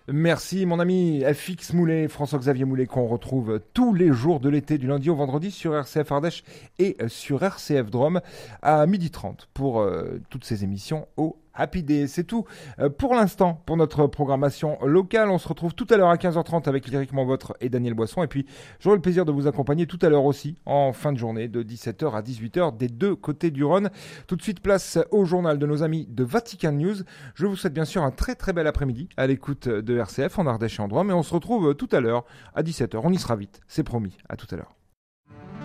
Merci mon ami FX Moulet, François-Xavier Moulet, qu'on retrouve tous les jours de l'été, du lundi au vendredi sur RCF Ardèche et sur RCF Drôme à 12h30 pour toutes ces émissions au Happy Day. C'est tout pour l'instant pour notre programmation locale. On se retrouve tout à l'heure à 15h30 avec Lyrique Monvôtre et Daniel Boisson. Et puis j'aurai le plaisir de vous accompagner tout à l'heure aussi en fin de journée de 17h à 18h des deux côtés du Rhône. Tout de suite place au journal de nos amis de Vatican News. Je vous souhaite bien sûr un très très bel après-midi à l'écoute de RCF en Ardèche et en Drôme. Et on se retrouve tout à l'heure à 17h. On y sera vite, c'est promis. À tout à l'heure.